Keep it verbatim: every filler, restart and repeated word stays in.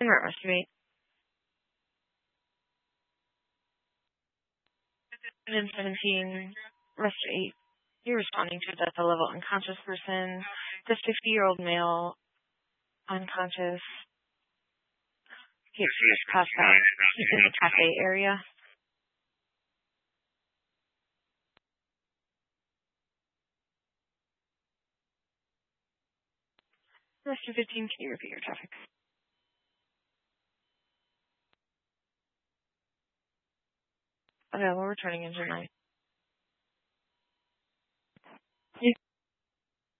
And estimate. And then seventeen, rest eight. You're responding to a death at level unconscious person. The fifty-year-old male, unconscious. He appears passed out. He's in the cafe area. Rest of fifteen, can you repeat your traffic? Okay, we're returning engine nine.